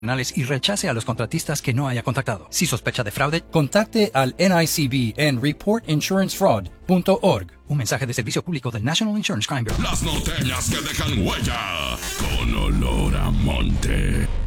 y rechace a los contratistas que no haya contactado. Si sospecha de fraude, contacte al NICB en reportinsurancefraud.org. Un mensaje de servicio público del National Insurance Crime Bureau. Las norteñas que dejan huella con olor a monte.